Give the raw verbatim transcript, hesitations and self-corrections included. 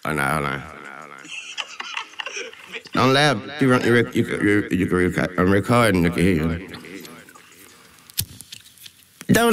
Oh, no, hold on. Don't laugh. You, run, you, rec- you, you, you, you, I'm recording. You can hear you. Don't